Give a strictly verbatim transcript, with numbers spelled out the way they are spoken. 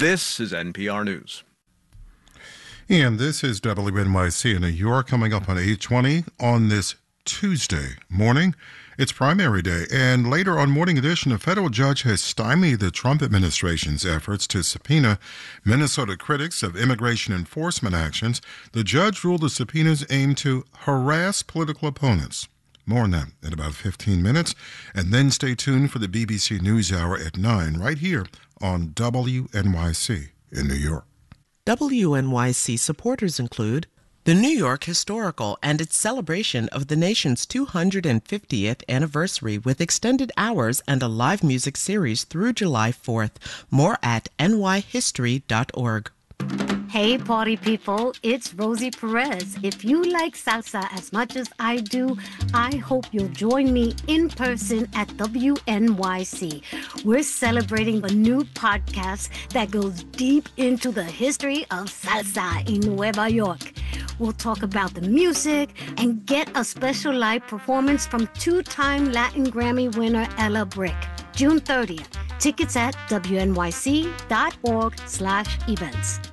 This is N P R News. And this is W N Y C in New York, coming up on eight twenty on this Tuesday morning. It's primary day, and later on Morning Edition, a federal judge has stymied the Trump administration's efforts to subpoena Minnesota critics of immigration enforcement actions. The judge ruled the subpoenas aim to harass political opponents. More on that in about fifteen minutes, and then stay tuned for the B B C NewsHour at nine, right here on W N Y C in New York. W N Y C supporters include the New York Historical and its celebration of the nation's two hundred fiftieth anniversary with extended hours and a live music series through July fourth. More at n y history dot org. Hey, party people, it's Rosie Perez. If you like salsa as much as I do, I hope you'll join me in person at W N Y C. We're celebrating a new podcast that goes deep into the history of salsa in Nueva York. We'll talk about the music and get a special live performance from two-time Latin Grammy winner Ella Brick. June thirtieth. Tickets at W N Y C dot org slash events.